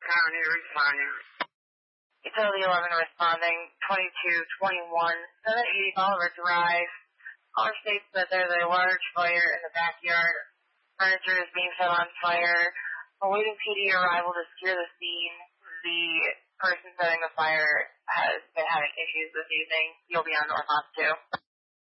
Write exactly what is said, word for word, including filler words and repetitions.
County responding. Utility eleven responding, twenty-two twenty-one, seven eighty Bolivar Drive. Caller states that there's a large fire in the backyard. Furniture is being set on fire. Awaiting P D arrival to secure the scene. The person setting the fire has been having issues this evening. You'll be on North Ops two.